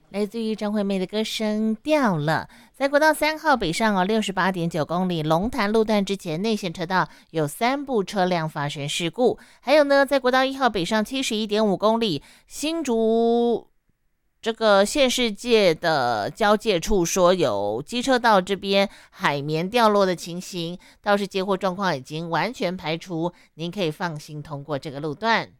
来自于张惠妹的歌声掉了。在国道3号北上68.9公里龙潭路段之前，内线车道有3部车辆发生事故。还有呢，在国道1号北上71.5公里新竹这个县市界的交界处，说有机车道这边海绵掉落的情形，倒是接获状况已经完全排除，您可以放心通过这个路段。